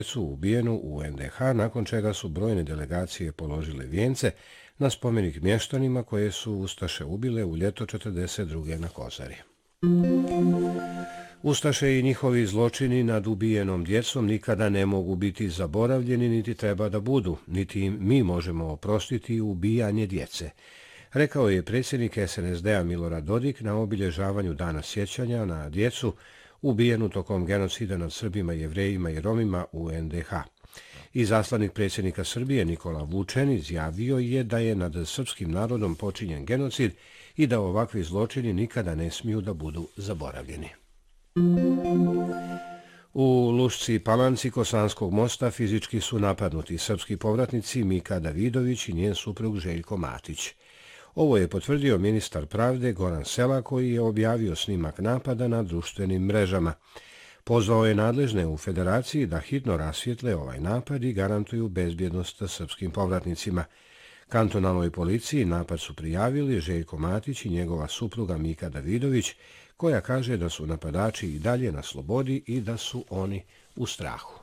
su ubijenu u NDH, nakon čega su brojne delegacije položile vijence na spomenik mještanima koje su ustaše ubile u ljeto 1942. na Kozari. Ustaše i njihovi zločini nad ubijenom djecom nikada ne mogu biti zaboravljeni, niti treba da budu, niti im mi možemo oprostiti ubijanje djece, rekao je predsjednik SNSD-a Milorad Dodik na obilježavanju Dana sjećanja na djecu ubijenu tokom genocida nad Srbima, Jevrejima i Romima u NDH. Izaslanik predsjednika Srbije Nikola Vučen izjavio je da je nad srpskim narodom počinjen genocid i da ovakvi zločini nikada ne smiju da budu zaboravljeni. U Lušci Palanci Kosanskog mosta fizički su napadnuti srpski povratnici Mika Davidović i njen suprug Željko Matić. Ovo je potvrdio ministar pravde Goran Sela, koji je objavio snimak napada na društvenim mrežama. Pozvao je nadležne u federaciji da hitno rasvijetle ovaj napad i garantuju bezbjednost srpskim povratnicima. Kantonalnoj policiji napad su prijavili Željko Matić i njegova supruga Mika Davidović, koja kaže da su napadači i dalje na slobodi i da su oni u strahu.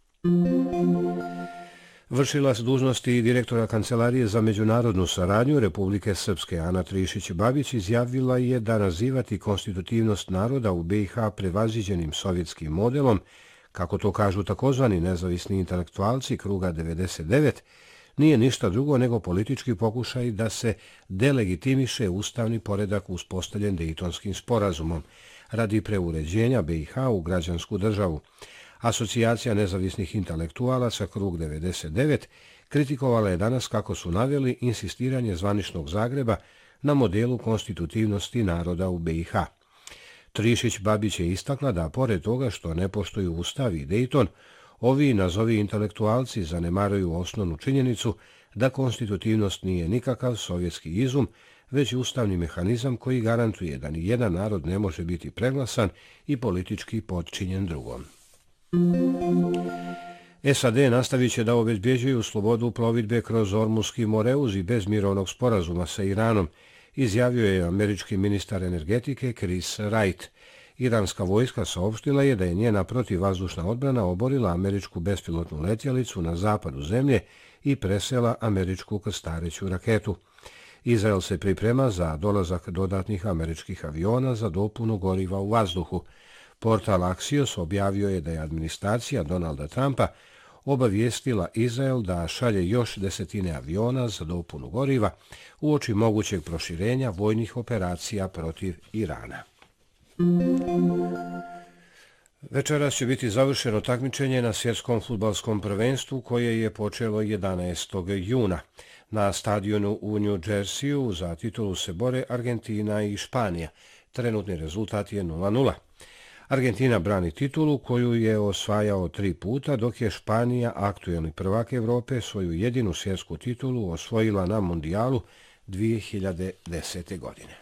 Vršilac dužnosti direktora Kancelarije za međunarodnu saradnju Republike Srpske Ana Trišić-Babić izjavila je da nazivati konstitutivnost naroda u BiH prevaziđenim sovjetskim modelom, kako to kažu takozvani nezavisni intelektualci Kruga 99, nije ništa drugo nego politički pokušaj da se delegitimiše ustavni poredak uspostavljen Dejtonskim sporazumom radi preuređenja BiH u građansku državu. Asocijacija nezavisnih intelektualaca Krug 99 kritikovala je danas, kako su naveli, insistiranje zvaničnog Zagreba na modelu konstitutivnosti naroda u BiH. Trišić-Babić je istakla da, pored toga što ne poštuju Ustav i Dejton, ovi nazovi intelektualci zanemaruju osnovnu činjenicu da konstitutivnost nije nikakav sovjetski izum, već ustavni mehanizam koji garantuje da ni jedan narod ne može biti preglasan i politički podčinjen drugom. SAD nastavit će da obezbjeđuju slobodu plovidbe kroz Ormuski moreuz i bez mirovnog sporazuma sa Iranom, izjavio je američki ministar energetike Chris Wright. Iranska vojska saopštila je da je njena protivvazdušna odbrana oborila američku bespilotnu letjelicu na zapadu zemlje i presela američku krstareću raketu. Izrael se priprema za dolazak dodatnih američkih aviona za dopunu goriva u vazduhu. Portal Axios objavio je da je administracija Donalda Trumpa obavijestila Izrael da šalje još desetine aviona za dopunu goriva uoči mogućeg proširenja vojnih operacija protiv Irana. Večeras će biti završeno takmičenje na svjetskom fudbalskom prvenstvu koje je počelo 11. juna. Na stadionu u New Jerseyu za titulu se bore Argentina i Španija. Trenutni rezultat je 0:0. Argentina brani titulu koju je osvajao 3 puta, dok je Španija, aktuelni prvak Evrope, svoju jedinu svjetsku titulu osvojila na Mundijalu 2010. godine.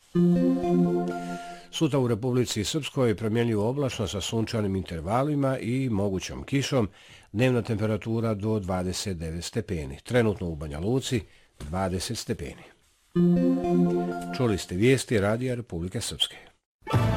Sutra u Republici Srpskoj promjenjivo oblačno sa sunčanim intervalima i mogućom kišom, dnevna temperatura do 29 stepeni. Trenutno u Banja Luci 20 stepeni. Čuli ste vijesti Radija Republike Srpske.